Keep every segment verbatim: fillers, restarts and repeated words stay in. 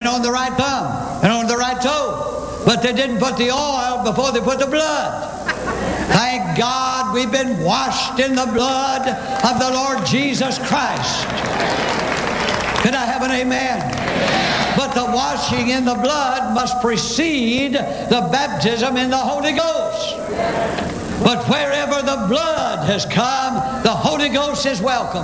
on the right thumb and on the right toe. But they didn't put the oil before they put the blood. Thank God we've been washed in the blood of the Lord Jesus Christ. Can I have an amen? But the washing in the blood must precede the baptism in the Holy Ghost. But wherever the blood has come, the Holy Ghost is welcome.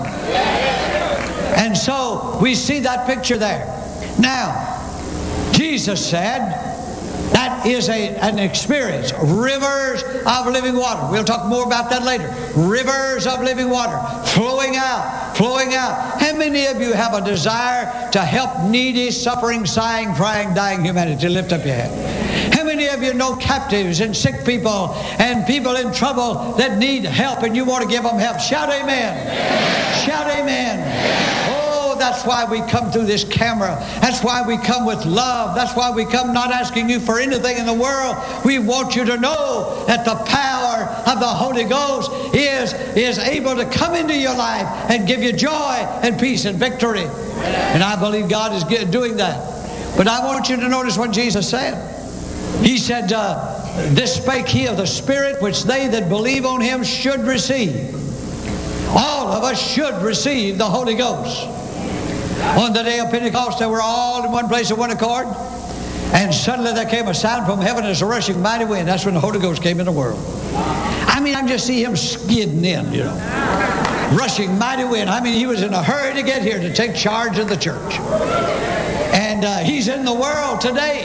And so we see that picture there. Now, Jesus said, that is a, an experience. Rivers of living water. We'll talk more about that later. Rivers of living water flowing out, flowing out. How many of you have a desire to help needy, suffering, sighing, crying, dying humanity? Lift up your hand. How many of you know captives and sick people and people in trouble that need help and you want to give them help? Shout amen. Shout amen. That's why we come through this camera. That's why we come with love. That's why we come not asking you for anything in the world. We want you to know that the power of the Holy Ghost is, is able to come into your life and give you joy and peace and victory. And I believe God is doing that. But I want you to notice what Jesus said. He said, uh, this spake he of the Spirit which they that believe on him should receive. All of us should receive the Holy Ghost. On the day of Pentecost, they were all in one place in one accord. And suddenly there came a sound from heaven as a rushing mighty wind. That's when the Holy Ghost came in the world. I mean, I just see him skidding in, you know. Rushing mighty wind. I mean, he was in a hurry to get here to take charge of the church. And uh, he's in the world today.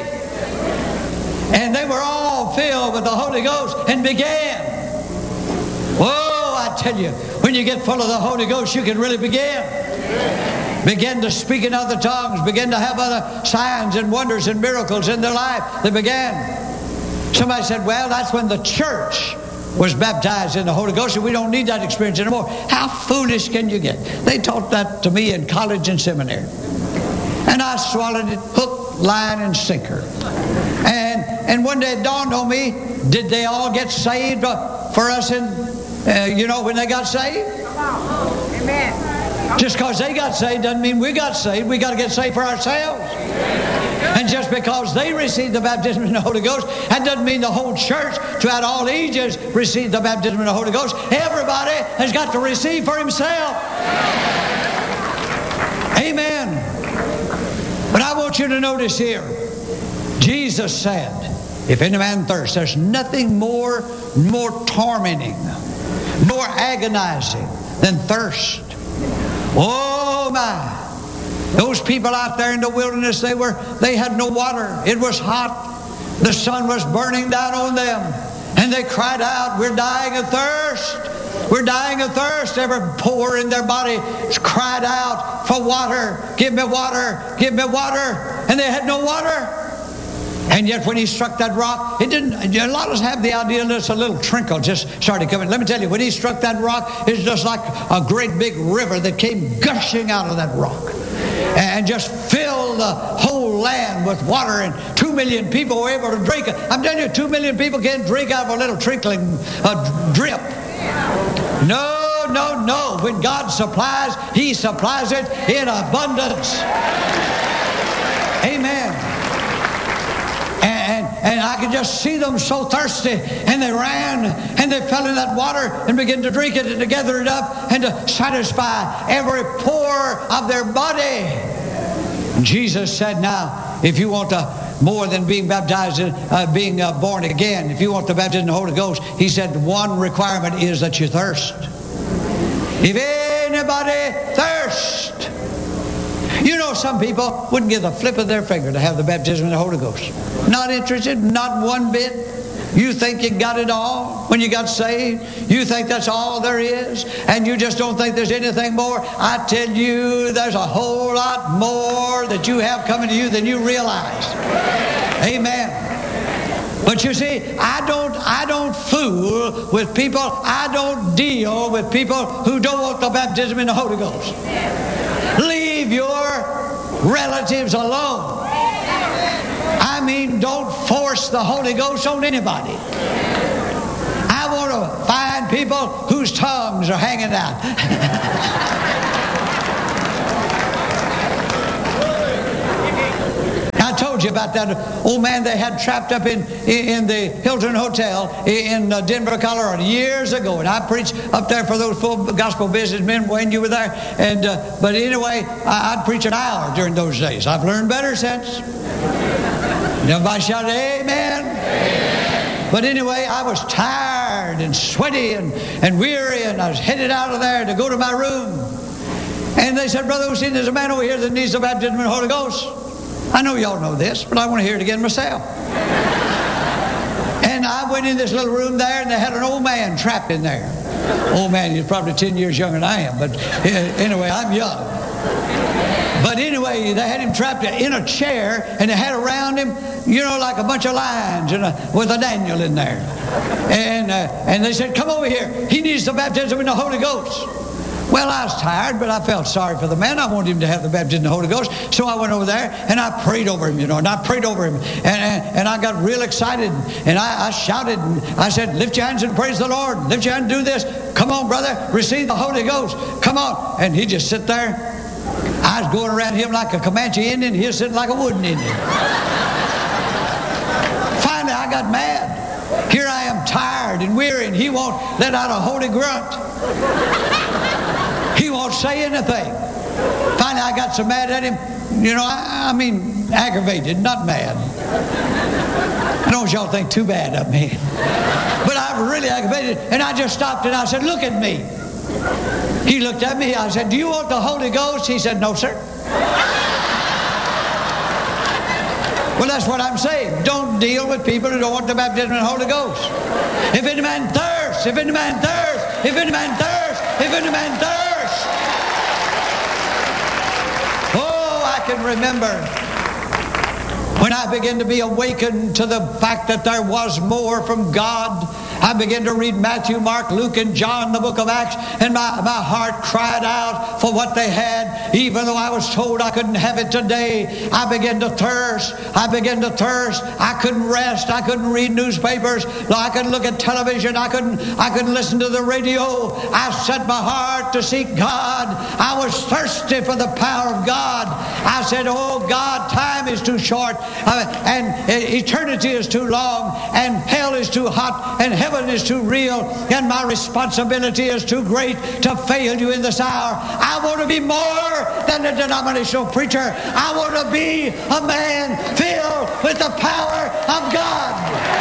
And they were all filled with the Holy Ghost and began. Oh, I tell you, when you get full of the Holy Ghost, you can really begin. Begin to speak in other tongues, begin to have other signs and wonders and miracles in their life. They began. Somebody said, well, that's when the church was baptized in the Holy Ghost, and we don't need that experience anymore. How foolish can you get? They taught that to me in college and seminary. And I swallowed it, hook, line, and sinker. And, and one day it dawned on me, did they all get saved for us in, uh, you know, when they got saved? Come on. Amen. Just because they got saved doesn't mean we got saved. We got to get saved for ourselves. And just because they received the baptism in the Holy Ghost, that doesn't mean the whole church throughout all ages received the baptism in the Holy Ghost. Everybody has got to receive for himself. Amen. But I want you to notice here, Jesus said, if any man thirst, there's nothing more, more tormenting, more agonizing than thirst. Oh my. Those people out there in the wilderness, they were they had no water. It was hot. The sun was burning down on them. And they cried out, we're dying of thirst. We're dying of thirst. Every pore in their body cried out for water. Give me water. Give me water. And they had no water. And yet when he struck that rock, it didn't, a lot of us have the idea that it's a little trickle just started coming. Let me tell you, when he struck that rock, it's just like a great big river that came gushing out of that rock and just filled the whole land with water, and two million people were able to drink it. I'm telling you, two million people can't drink out of a little trickling uh, drip. No, no, no. When God supplies, he supplies it in abundance. Amen. And, and I could just see them so thirsty, and they ran and they fell in that water and began to drink it and to gather it up and to satisfy every pore of their body. And Jesus said, now, if you want to more than being baptized, uh, being uh, born again, if you want the baptism in the Holy Ghost, he said one requirement is that you thirst. If anybody thirst, you know, some people wouldn't give the flip of their finger to have the baptism in the Holy Ghost. Not interested, not one bit. You think you got it all when you got saved. You think that's all there is, and you just don't think there's anything more. I tell you, there's a whole lot more that you have coming to you than you realize. Amen. But you see, I don't I don't fool with people. I don't deal with people who don't want the baptism in the Holy Ghost. Leave your relatives alone. I mean, don't force the Holy Ghost on anybody. I want to find people whose tongues are hanging out. told you about that old man they had trapped up in, in the Hilton Hotel in Denver, Colorado years ago. And I preached up there for those full gospel businessmen when you were there. And uh, But anyway, I, I'd preach an hour during those days. I've learned better since. Everybody shout amen. Amen. But anyway, I was tired and sweaty and, and weary, and I was headed out of there to go to my room. And they said, Brother Osteen, there's a man over here that needs the baptism in the Holy Ghost. I know y'all know this, but I want to hear it again myself. And I went in this little room there, and they had an old man trapped in there. Old man, he's probably ten years younger than I am, but anyway, I'm young. But anyway, they had him trapped in a chair, and they had around him, you know, like a bunch of lions and a, with a Daniel in there. And, uh, and they said, come over here. He needs the baptism in the Holy Ghost. Well, I was tired, but I felt sorry for the man. I wanted him to have the baptism in the Holy Ghost. So I went over there, and I prayed over him, you know, and I prayed over him. And, and, and I got real excited, and I, I shouted, and I said, lift your hands and praise the Lord. Lift your hand and do this. Come on, brother, receive the Holy Ghost. Come on. And he just sit there. I was going around him like a Comanche Indian. He was sitting like a wooden Indian. Finally, I got mad. Here I am tired and weary, and he won't let out a holy grunt. He won't say anything. Finally, I got so mad at him. You know, I, I mean, aggravated, not mad. I don't want y'all think too bad of me. But I was really aggravated, and I just stopped and I said, look at me. He looked at me. I said, do you want the Holy Ghost? He said, no, sir. Well, that's what I'm saying. Don't deal with people who don't want the baptism of the Holy Ghost. If any man thirsts, if any man thirsts, if any man thirsts, if any man thirsts. Oh, I can remember when I began to be awakened to the fact that there was more from God. I began to read Matthew, Mark, Luke, and John, the book of Acts, and my, my heart cried out for what they had. Even though I was told I couldn't have it today, I began to thirst. I began to thirst. I couldn't rest. I couldn't read newspapers. No, I couldn't look at television. I couldn't, I couldn't listen to the radio. I set my heart to seek God. I was thirsty for the power of God. I said, oh God, time is too short, uh, and eternity is too long, and hell is too hot, and heaven is too real, and my responsibility is too great to fail you in this hour. I want to be more than a denominational preacher. I want to be a man filled with the power of God.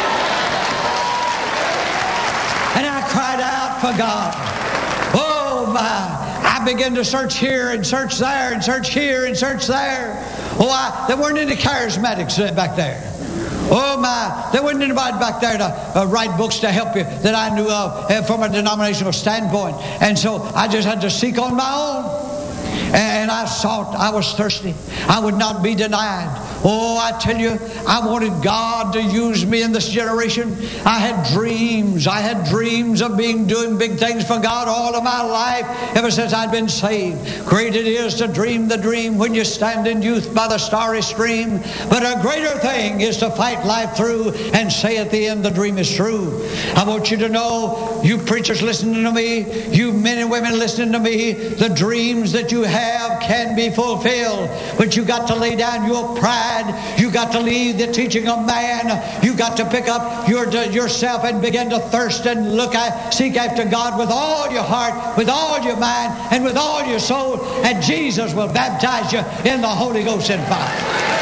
And I cried out for God. Oh my. I began to search here and search there and search here and search there. Oh, I, there weren't any charismatics back there. Oh my, there wasn't anybody back there to uh, write books to help you that I knew of uh, from a denominational standpoint. And so I just had to seek on my own. And I sought, I was thirsty. I would not be denied. Oh, I tell you, I wanted God to use me in this generation. I had dreams. I had dreams of being doing big things for God all of my life, ever since I'd been saved. Great it is to dream the dream when you stand in youth by the starry stream. But a greater thing is to fight life through and say at the end the dream is true. I want you to know, you preachers listening to me, you men and women listening to me, the dreams that you have can be fulfilled. But you got to lay down your pride. You got to leave the teaching of man. You got to pick up your, yourself and begin to thirst and look at, seek after God with all your heart, with all your mind, and with all your soul. And Jesus will baptize you in the Holy Ghost and fire.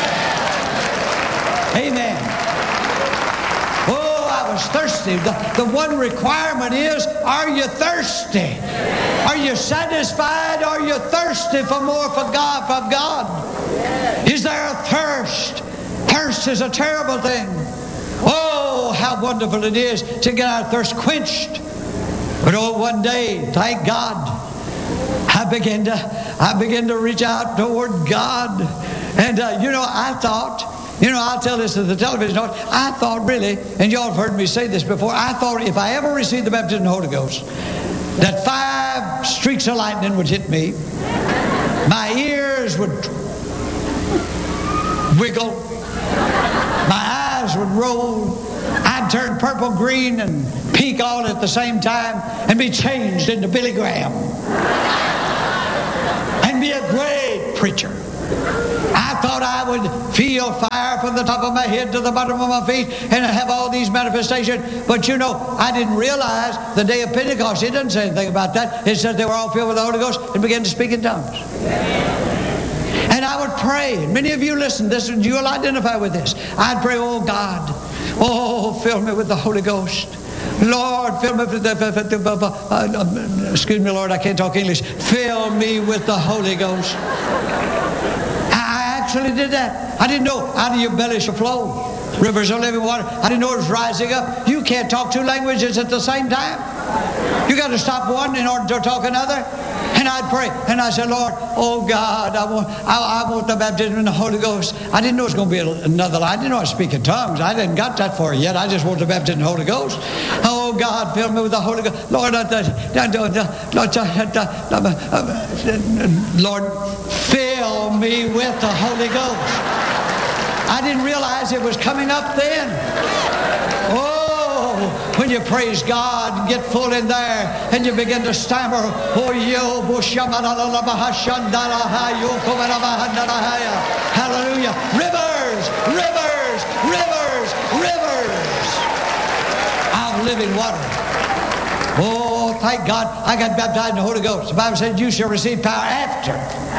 Amen. Oh, I was thirsty. The, the one requirement is, are you thirsty? Are you satisfied? Are you thirsty for more for God, from God? Is there a thirst? Thirst is a terrible thing. Oh, how wonderful it is to get our thirst quenched. But oh, one day, thank God, I began to, I began to reach out toward God. And uh, you know, I thought, you know, I'll tell this to the television audience, I thought really, and y'all have heard me say this before, I thought if I ever received the baptism of the Holy Ghost, that five streaks of lightning would hit me, my ears would wiggle, my eyes would roll, I'd turn purple, green, and pink all at the same time, and be changed into Billy Graham, and be a great preacher. I I thought I would feel fire from the top of my head to the bottom of my feet and have all these manifestations. But you know, I didn't realize the day of Pentecost, it doesn't say anything about that. It says they were all filled with the Holy Ghost and began to speak in tongues. And I would pray, and many of you listen, this, you will identify with this. I'd pray, oh God, oh, fill me with the Holy Ghost. Lord, fill me with the, uh, excuse me, Lord, I can't talk English. Fill me with the Holy Ghost. I actually did that. I didn't know out of your belly shall flow rivers of living water. I didn't know it was rising up. You can't talk two languages at the same time. You got to stop one in order to talk another. And I'd pray, and I said, Lord, oh God, I want, I, I want the baptism in the Holy Ghost. I didn't know it was going to be another line. I didn't know I was speaking tongues. I didn't got that far yet. I just want the baptism in the Holy Ghost. Oh God, fill me with the Holy Ghost. Lord, uh, Lord, fill me with the Holy Ghost. I didn't realize it was coming up then. Oh, when you praise God and get full in there and you begin to stammer, oh, yo, hallelujah. Rivers, rivers, rivers, rivers of living water. Oh, thank God I got baptized in the Holy Ghost. The Bible said you shall receive power after.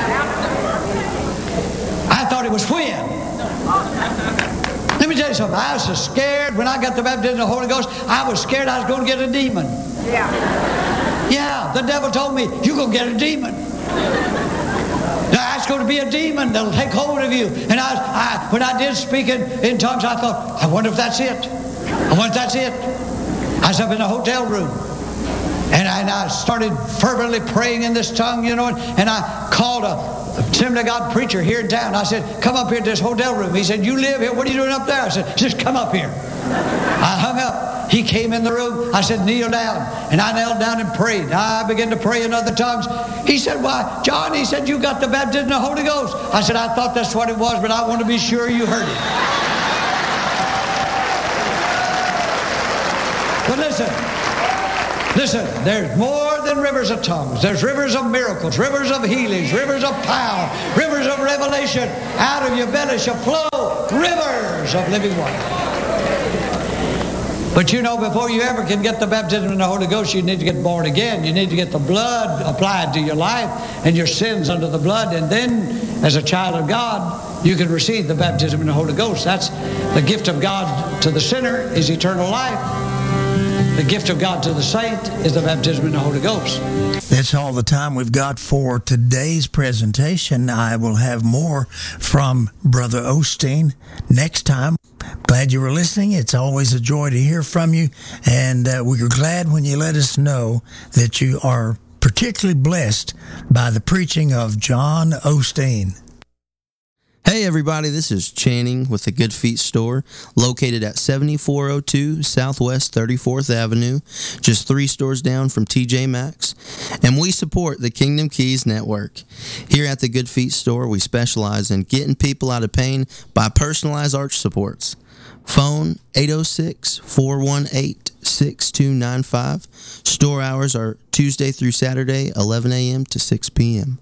I thought it was when. Let me tell you something. I was so scared when I got the baptism in the Holy Ghost. I was scared I was going to get a demon. Yeah. Yeah, the devil told me, you're going to get a demon. Now, it's going to be a demon that'll take hold of you. And I, I when I did speak in, in tongues, I thought, I wonder if that's it. I wonder if that's it. I was up in a hotel room. And I, and I started fervently praying in this tongue, you know, and, and I called a Assembly of God preacher here in town. I said, come up here to this hotel room. He said, you live here? What are you doing up there? I said, just come up here. I hung up. He came in the room. I said, kneel down. And I knelt down and prayed. I began to pray in other tongues. He said, why, John, he said, you got the baptism of the Holy Ghost. I said, I thought that's what it was, but I want to be sure you heard it. But listen. Listen, there's more than rivers of tongues. There's rivers of miracles, rivers of healings, rivers of power, rivers of revelation. Out of your belly shall flow rivers of living water. But you know, before you ever can get the baptism in the Holy Ghost, you need to get born again. You need to get the blood applied to your life and your sins under the blood. And then, as a child of God, you can receive the baptism in the Holy Ghost. That's the gift of God to the sinner is eternal life. The gift of God to the saint is the baptism in the Holy Ghost. That's all the time we've got for today's presentation. I will have more from Brother Osteen next time. Glad you were listening. It's always a joy to hear from you. And uh, we are glad when you let us know that you are particularly blessed by the preaching of John Osteen. Hey everybody, this is Channing with the Good Feet Store, located at seventy-four oh two Southwest thirty-fourth Avenue, just three stores down from T J Maxx, and we support the Kingdom Keys Network. Here at the Good Feet Store, we specialize in getting people out of pain by personalized arch supports. Phone eight oh six, four one eight, six two nine five. Store hours are Tuesday through Saturday, eleven a.m. to six p.m.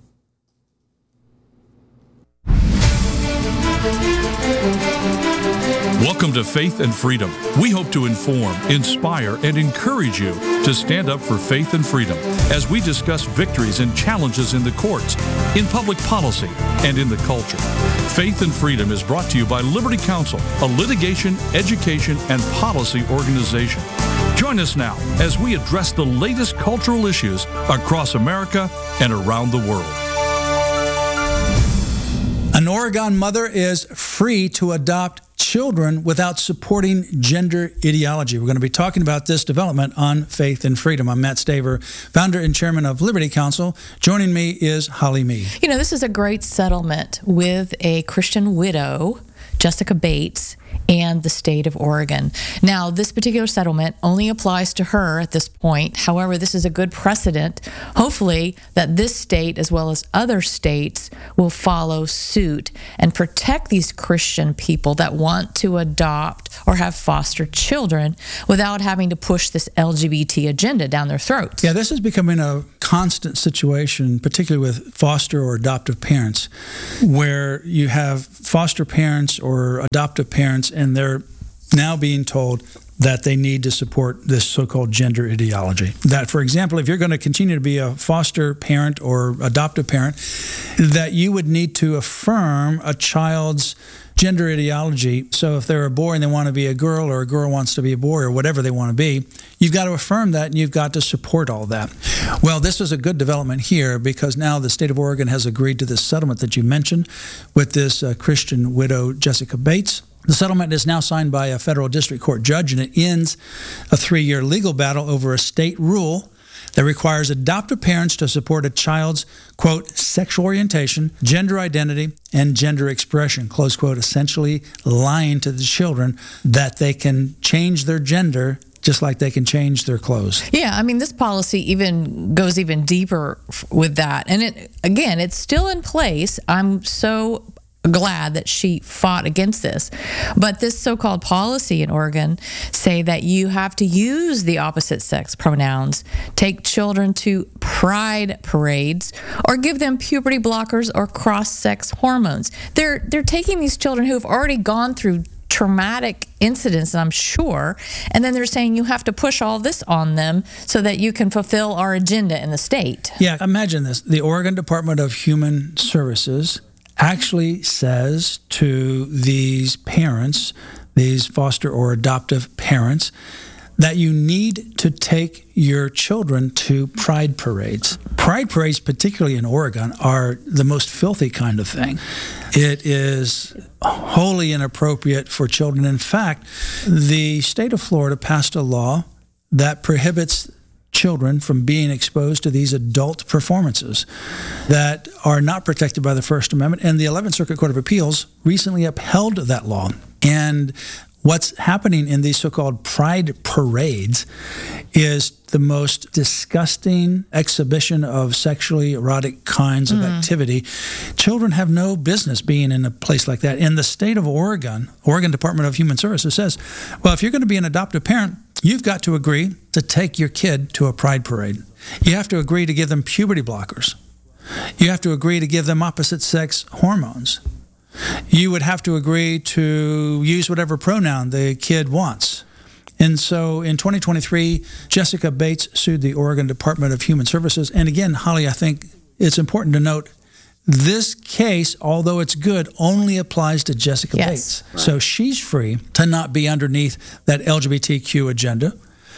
Welcome to Faith and Freedom. We hope to inform, inspire, and encourage you to stand up for faith and freedom as we discuss victories and challenges in the courts, in public policy, and in the culture. Faith and Freedom is brought to you by Liberty Counsel, a litigation, education, and policy organization. Join us now as we address the latest cultural issues across America and around the world. An Oregon mother is free to adopt children without supporting gender ideology. We're going to be talking about this development on Faith and Freedom. I'm Matt Staver, founder and chairman of Liberty Counsel. Joining me is Holly Mead. You know, this is a great settlement with a Christian widow, Jessica Bates, and the state of Oregon. Now, this particular settlement only applies to her at this point. However, this is a good precedent, hopefully, that this state, as well as other states, will follow suit and protect these Christian people that want to adopt or have foster children without having to push this L G B T agenda down their throats. Yeah, this is becoming a constant situation, particularly with foster or adoptive parents, where you have foster parents or adoptive parents, and they're now being told that they need to support this so-called gender ideology. That, for example, if you're going to continue to be a foster parent or adoptive parent, that you would need to affirm a child's gender ideology. So if they're a boy and they want to be a girl, or a girl wants to be a boy, or whatever they want to be, you've got to affirm that, and you've got to support all that. Well, this is a good development here, because now the state of Oregon has agreed to this settlement that you mentioned with this uh, Christian widow, Jessica Bates. The settlement is now signed by a federal district court judge, and it ends a three-year legal battle over a state rule that requires adoptive parents to support a child's, quote, sexual orientation, gender identity, and gender expression, close quote, essentially lying to the children that they can change their gender just like they can change their clothes. Yeah, I mean, this policy even goes even deeper with that. And it again, it's still in place. I'm so glad that she fought against this. But this so-called policy in Oregon say that you have to use the opposite sex pronouns, take children to pride parades, or give them puberty blockers or cross-sex hormones. They're they're taking these children who have already gone through traumatic incidents, I'm sure, and then they're saying you have to push all this on them so that you can fulfill our agenda in the state. Yeah, imagine this. The Oregon Department of Human Services actually says to these parents, these foster or adoptive parents, that you need to take your children to pride parades. Pride parades, particularly in Oregon, are the most filthy kind of thing. It is wholly inappropriate for children. In fact, the state of Florida passed a law that prohibits children from being exposed to these adult performances that are not protected by the First Amendment. And the eleventh Circuit Court of Appeals recently upheld that law. And what's happening in these so-called pride parades is the most disgusting exhibition of sexually erotic kinds of mm. activity. Children have no business being in a place like that. In the state of Oregon, Oregon Department of Human Services says, well, if you're going to be an adoptive parent, you've got to agree to take your kid to a pride parade. You have to agree to give them puberty blockers. You have to agree to give them opposite sex hormones. You would have to agree to use whatever pronoun the kid wants. And so in twenty twenty-three, Jessica Bates sued the Oregon Department of Human Services. And again, Holly, I think it's important to note, this case, although it's good, only applies to Jessica yes. Bates. Right. So she's free to not be underneath that L G B T Q agenda,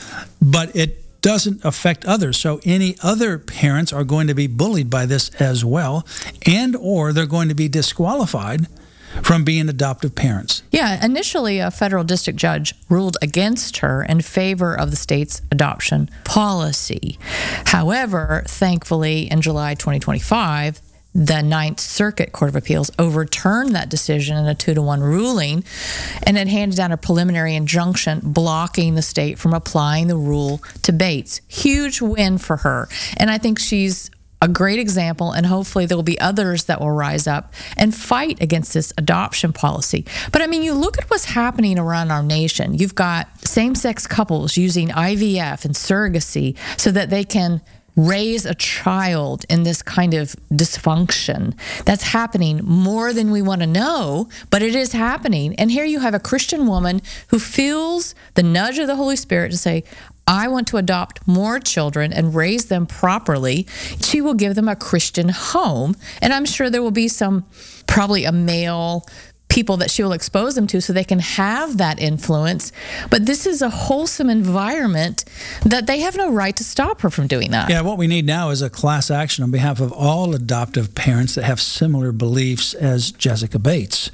but it doesn't affect others. So any other parents are going to be bullied by this as well, and or they're going to be disqualified from being adoptive parents. Yeah, initially a federal district judge ruled against her in favor of the state's adoption policy. However, thankfully, in July twenty twenty-five, the Ninth Circuit Court of Appeals overturned that decision in a two to one ruling, and it handed down a preliminary injunction blocking the state from applying the rule to Bates. Huge win for her. And I think she's a great example, and hopefully there will be others that will rise up and fight against this adoption policy. But I mean, you look at what's happening around our nation. You've got same-sex couples using I V F and surrogacy so that they can raise a child in this kind of dysfunction. That's happening more than we want to know, but it is happening. And here you have a Christian woman who feels the nudge of the Holy Spirit to say, I want to adopt more children and raise them properly. She will give them a Christian home. And I'm sure there will be some, probably a male people that she will expose them to so they can have that influence. But this is a wholesome environment that they have no right to stop her from doing that. Yeah, what we need now is a class action on behalf of all adoptive parents that have similar beliefs as Jessica Bates,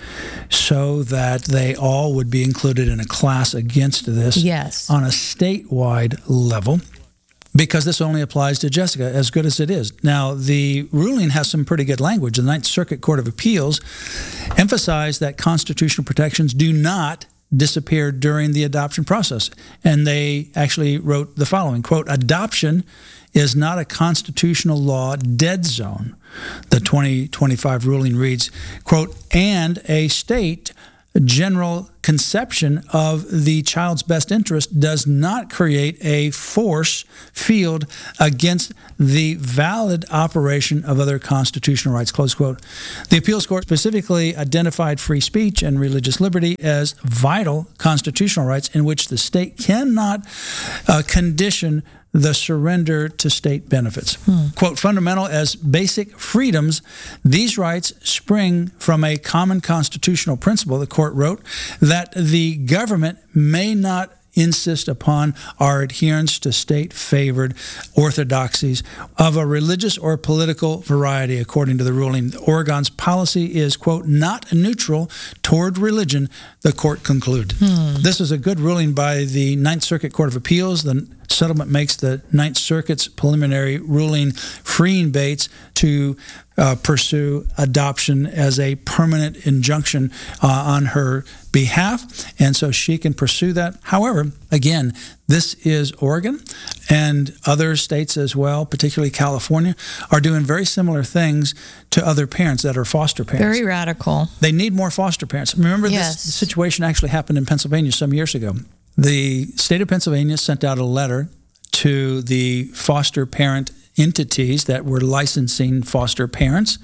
so that they all would be included in a class against this yes. on a statewide level. Because this only applies to Jessica, as good as it is. Now, the ruling has some pretty good language. The Ninth Circuit Court of Appeals emphasized that constitutional protections do not disappear during the adoption process. And they actually wrote the following, quote, adoption is not a constitutional law dead zone. The twenty twenty-five ruling reads, quote, and a state general conception of the child's best interest does not create a force field against the valid operation of other constitutional rights, close quote. The appeals court specifically identified free speech and religious liberty as vital constitutional rights in which the state cannot uh, condition the surrender to state benefits. Hmm. Quote, fundamental as basic freedoms, these rights spring from a common constitutional principle, the court wrote, that the government may not insist upon our adherence to state-favored orthodoxies of a religious or political variety, according to the ruling. Oregon's policy is, quote, not neutral toward religion, the court concluded. Hmm. This is a good ruling by the Ninth Circuit Court of Appeals. The settlement makes the Ninth Circuit's preliminary ruling freeing Bates to uh, pursue adoption as a permanent injunction uh, on her behalf, and so she can pursue that. However, again, this is Oregon, and other states as well, particularly California, are doing very similar things to other parents that are foster parents. Very radical. They need more foster parents. Remember, yes. This situation actually happened in Pennsylvania some years ago. The state of Pennsylvania sent out a letter to the foster parent entities that were licensing foster parents,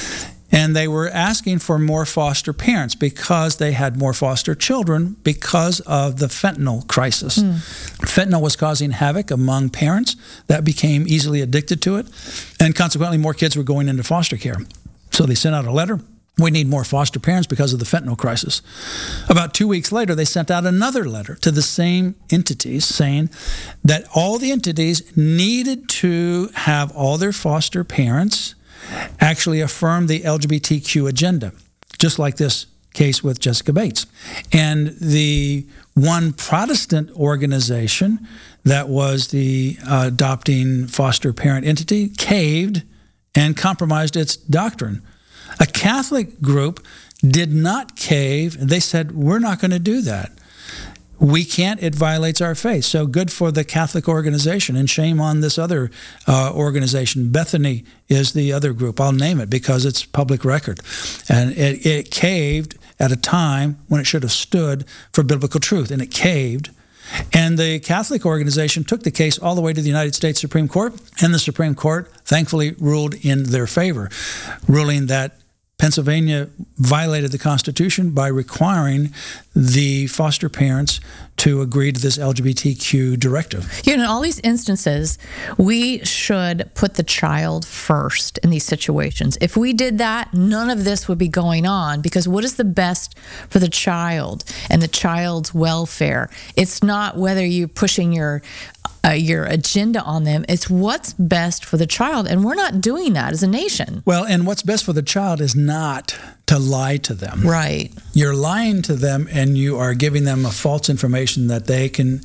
and they were asking for more foster parents because they had more foster children because of the fentanyl crisis. Mm. Fentanyl was causing havoc among parents that became easily addicted to it, and consequently more kids were going into foster care. So they sent out a letter. We need more foster parents because of the fentanyl crisis. About two weeks later, they sent out another letter to the same entities saying that all the entities needed to have all their foster parents actually affirm the L G B T Q agenda, just like this case with Jessica Bates. And the one Protestant organization that was the uh, adopting foster parent entity caved and compromised its doctrine. A Catholic group did not cave. They said, we're not going to do that. We can't. It violates our faith. So good for the Catholic organization, and shame on this other uh, organization. Bethany is the other group. I'll name it because it's public record. And it, it caved at a time when it should have stood for biblical truth, and it caved. And the Catholic organization took the case all the way to the United States Supreme Court, and the Supreme Court thankfully ruled in their favor, ruling that Pennsylvania violated the Constitution by requiring the foster parents to agree to this L G B T Q directive. You know, in all these instances, we should put the child first in these situations. If we did that, none of this would be going on, because what is the best for the child and the child's welfare? It's not whether you're pushing your uh, your agenda on them. It's what's best for the child, and we're not doing that as a nation. Well, and what's best for the child is not to lie to them. Right. You're lying to them, and you are giving them a false information that they can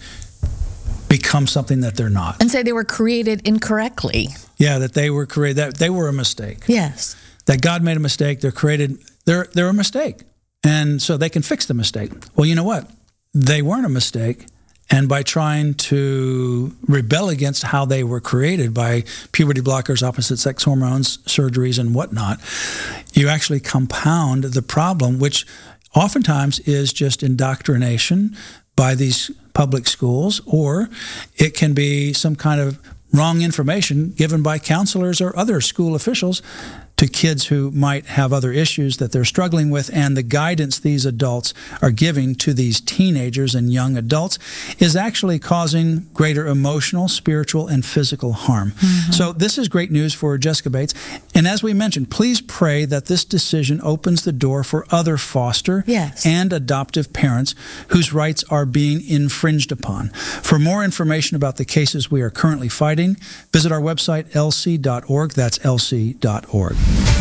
become something that they're not. And say they were created incorrectly. Yeah, that they were created, that they were a mistake. Yes. That God made a mistake, they're created, they're they're a mistake. And so they can fix the mistake. Well, you know what? They weren't a mistake. And by trying to rebel against how they were created by puberty blockers, opposite sex hormones, surgeries, and whatnot, you actually compound the problem, which oftentimes is just indoctrination by these public schools, or it can be some kind of wrong information given by counselors or other school officials to kids who might have other issues that they're struggling with, and the guidance these adults are giving to these teenagers and young adults is actually causing greater emotional, spiritual, and physical harm. Mm-hmm. So this is great news for Jessica Bates. And as we mentioned, please pray that this decision opens the door for other foster yes. and adoptive parents whose rights are being infringed upon. For more information about the cases we are currently fighting, visit our website, L C dot org. That's L C dot org.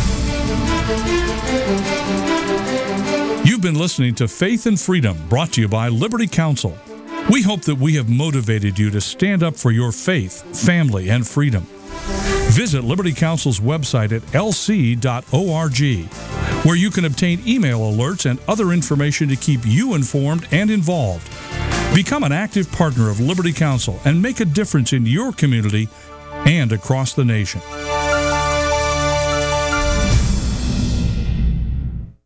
You've been listening to Faith and Freedom, brought to you by Liberty Counsel. We hope that we have motivated you to stand up for your faith, family, and freedom. Visit Liberty Counsel's website at L C dot org, where you can obtain email alerts and other information to keep you informed and involved. Become an active partner of Liberty Counsel and make a difference in your community and across the nation.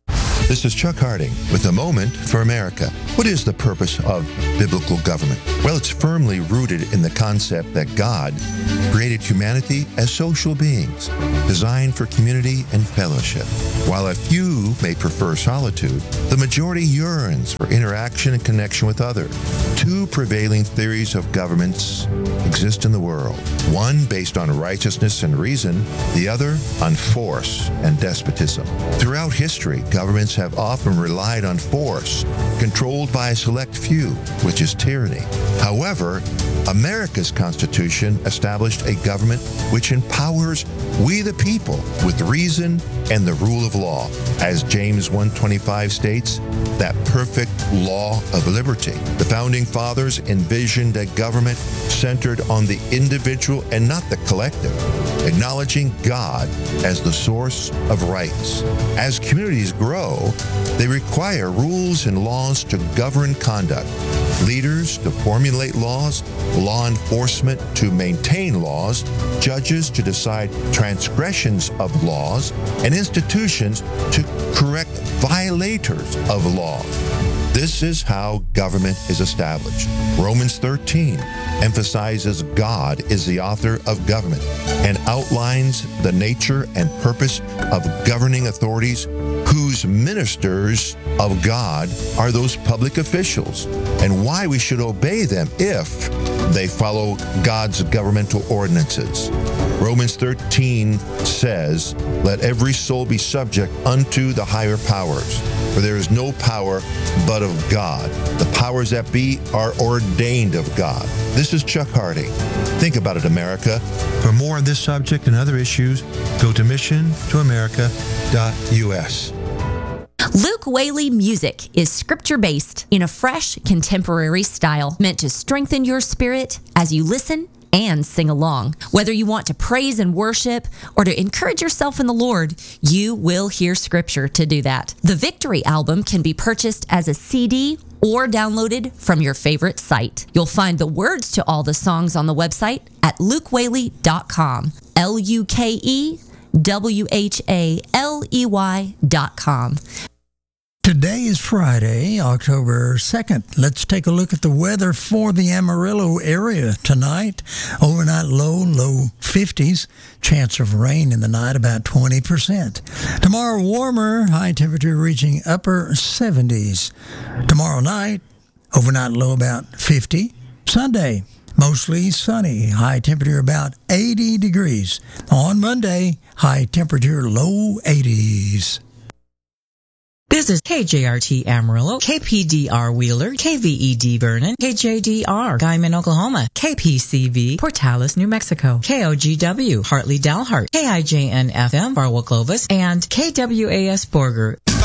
This is Chuck Harding with A Moment for America. What is the purpose of biblical government? Well, it's firmly rooted in the concept that God created humanity as social beings, designed for community and fellowship. While a few may prefer solitude, the majority yearns for interaction and connection with others. Two prevailing theories of governments exist in the world. One based on righteousness and reason, the other on force and despotism. Throughout history, governments have often relied on force, controlled by a select few, which is tyranny. However, America's Constitution established a government which empowers we the people with reason and the rule of law. As James one twenty-five states, that perfect law of liberty. The Founding Fathers envisioned a government centered on the individual and not the collective, acknowledging God as the source of rights. As communities grow, they require rules and laws to govern conduct, leaders to formulate laws, law enforcement to maintain laws, judges to decide transgressions of laws, and institutions to correct violators of law. This is how government is established. Romans thirteen emphasizes God is the author of government and outlines the nature and purpose of governing authorities whose ministers of God are those public officials, and why we should obey them if they follow God's governmental ordinances. Romans thirteen says, "Let every soul be subject unto the higher powers, for there is no power but of God. The powers that be are ordained of God." This is Chuck Harding. Think about it, America. For more on this subject and other issues, go to mission to america dot u s. Luke Whaley Music is scripture-based in a fresh, contemporary style meant to strengthen your spirit as you listen and sing along. Whether you want to praise and worship or to encourage yourself in the Lord, you will hear scripture to do that. The Victory album can be purchased as a C D or downloaded from your favorite site. You'll find the words to all the songs on the website at luke whaley dot com. L U K E W H A L E Y dot com. Today is Friday, October second. Let's take a look at the weather for the Amarillo area tonight. Overnight low, low fifties. Chance of rain in the night, about twenty percent. Tomorrow, warmer, high temperature reaching upper seventies. Tomorrow night, overnight low about fifty. Sunday, mostly sunny, high temperature about eighty degrees. On Monday, high temperature low eighties. This is K J R T Amarillo, K P D R Wheeler, K V E D Vernon, K J D R Guyman, Oklahoma, K P C V Portales, New Mexico, K O G W Hartley, Dalhart, K I J N F M Barwell, Clovis, and K W A S Borger.